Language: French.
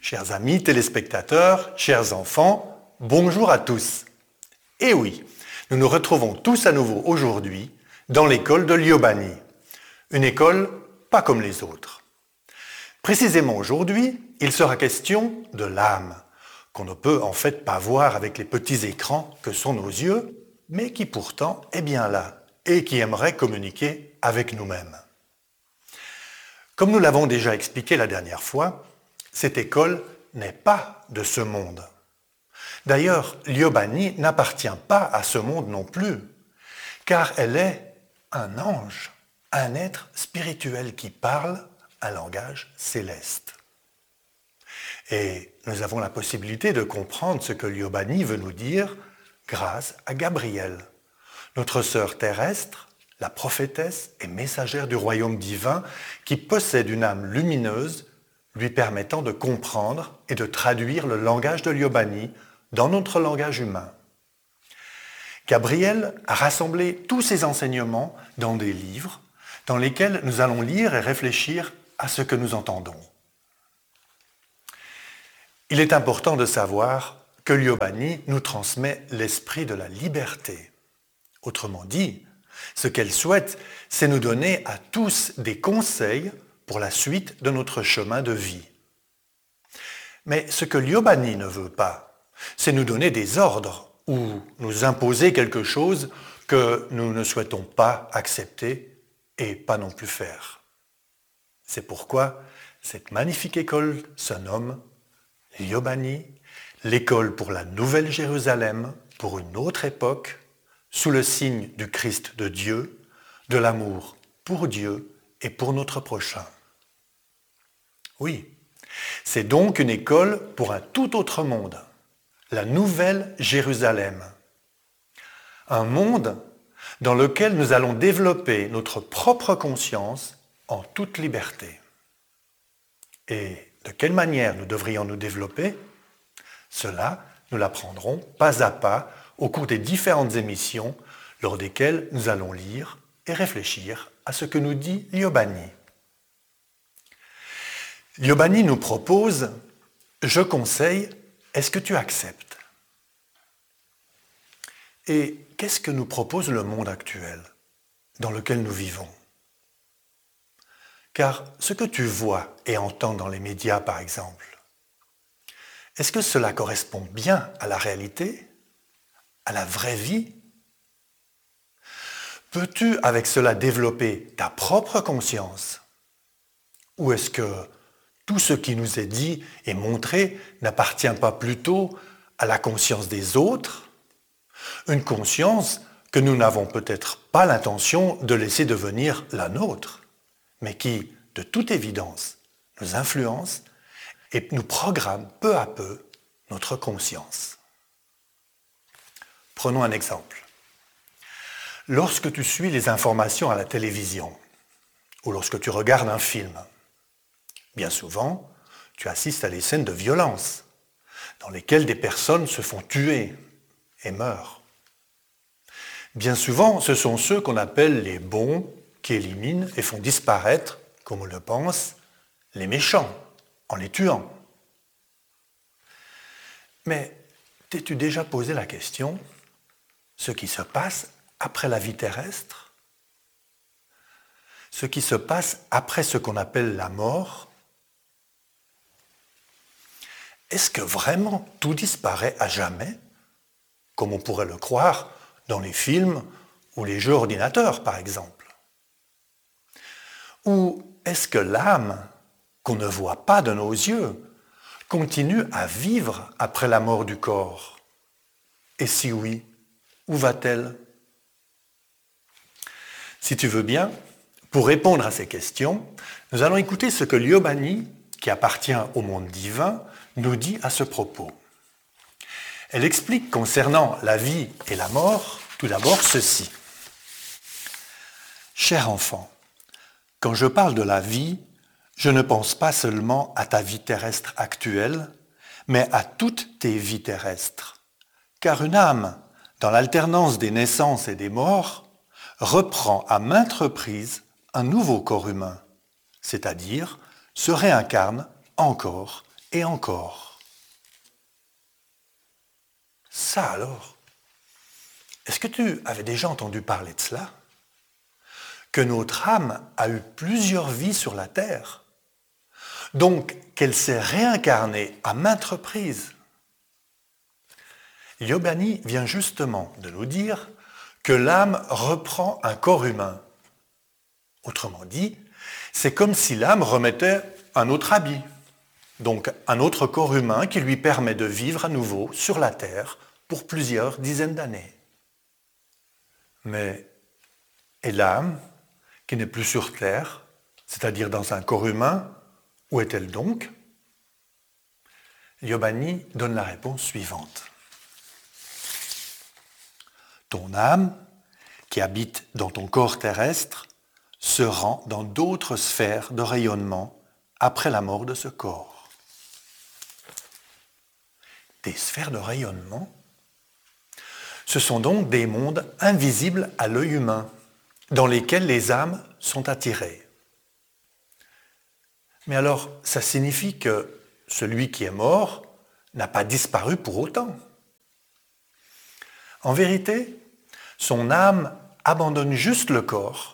Chers amis téléspectateurs, chers enfants, bonjour à tous. Et oui, nous nous retrouvons tous à nouveau aujourd'hui dans l'école de Liobani. Une école pas comme les autres. Précisément aujourd'hui, il sera question de l'âme, qu'on ne peut en fait pas voir avec les petits écrans que sont nos yeux, mais qui pourtant est bien là et qui aimerait communiquer avec nous-mêmes. Comme nous l'avons déjà expliqué la dernière fois, cette école n'est pas de ce monde. D'ailleurs, Liobani n'appartient pas à ce monde non plus, car elle est un ange, un être spirituel qui parle un langage céleste. Et nous avons la possibilité de comprendre ce que Liobani veut nous dire grâce à Gabrielle, notre sœur terrestre, la prophétesse et messagère du royaume divin qui possède une âme lumineuse lui permettant de comprendre et de traduire le langage de Liobani dans notre langage humain. Gabrielle a rassemblé tous ces enseignements dans des livres dans lesquels nous allons lire et réfléchir à ce que nous entendons. Il est important de savoir que Liobani nous transmet l'esprit de la liberté. Autrement dit, ce qu'elle souhaite, c'est nous donner à tous des conseils pour la suite de notre chemin de vie. Mais ce que Liobani ne veut pas, c'est nous donner des ordres ou nous imposer quelque chose que nous ne souhaitons pas accepter et pas non plus faire. C'est pourquoi cette magnifique école se nomme Liobani, l'école pour la Nouvelle Jérusalem, pour une autre époque, sous le signe du Christ de Dieu, de l'amour pour Dieu et pour notre prochain. Oui, c'est donc une école pour un tout autre monde, la Nouvelle Jérusalem. Un monde dans lequel nous allons développer notre propre conscience en toute liberté. Et de quelle manière nous devrions nous développer ? Cela, nous l'apprendrons pas à pas au cours des différentes émissions lors desquelles nous allons lire et réfléchir à ce que nous dit Liobani. Liobani nous propose « Je conseille, est-ce que tu acceptes ?» Et qu'est-ce que nous propose le monde actuel dans lequel nous vivons ? Car ce que tu vois et entends dans les médias, par exemple, est-ce que cela correspond bien à la réalité, à la vraie vie ? Peux-tu avec cela développer ta propre conscience ? Ou est-ce que tout ce qui nous est dit et montré n'appartient pas plutôt à la conscience des autres ? Une conscience que nous n'avons peut-être pas l'intention de laisser devenir la nôtre, mais qui, de toute évidence, nous influence et nous programme peu à peu notre conscience. Prenons un exemple. Lorsque tu suis les informations à la télévision ou lorsque tu regardes un film, bien souvent, tu assistes à des scènes de violence dans lesquelles des personnes se font tuer et meurent. Bien souvent, ce sont ceux qu'on appelle les bons qui éliminent et font disparaître, comme on le pense, les méchants en les tuant. Mais t'es-tu déjà posé la question, ce qui se passe après la vie terrestre, ce qui se passe après ce qu'on appelle la mort? Est-ce que vraiment tout disparaît à jamais, comme on pourrait le croire dans les films ou les jeux ordinateurs, par exemple? Ou est-ce que l'âme, qu'on ne voit pas de nos yeux, continue à vivre après la mort du corps? Et si oui, où va-t-elle? Si tu veux bien, pour répondre à ces questions, nous allons écouter ce que Liobani, qui appartient au monde divin, nous dit à ce propos. Elle explique concernant la vie et la mort, tout d'abord ceci. Cher enfant, quand je parle de la vie, je ne pense pas seulement à ta vie terrestre actuelle, mais à toutes tes vies terrestres. Car une âme, dans l'alternance des naissances et des morts, reprend à maintes reprises un nouveau corps humain, c'est-à-dire se réincarne encore et encore. Ça alors, est-ce que tu avais déjà entendu parler de cela? Que notre âme a eu plusieurs vies sur la terre, donc qu'elle s'est réincarnée à maintes reprises. Yobani vient justement de nous dire que l'âme reprend un corps humain. Autrement dit, c'est comme si l'âme remettait un autre habit, donc un autre corps humain qui lui permet de vivre à nouveau sur la terre pour plusieurs dizaines d'années. Mais, et l'âme, qui n'est plus sur terre, c'est-à-dire dans un corps humain, où est-elle donc? Yobani donne la réponse suivante. Ton âme, qui habite dans ton corps terrestre, se rend dans d'autres sphères de rayonnement après la mort de ce corps. Des sphères de rayonnement? Ce sont donc des mondes invisibles à l'œil humain, dans lesquels les âmes sont attirées. Mais alors, ça signifie que celui qui est mort n'a pas disparu pour autant. En vérité, son âme abandonne juste le corps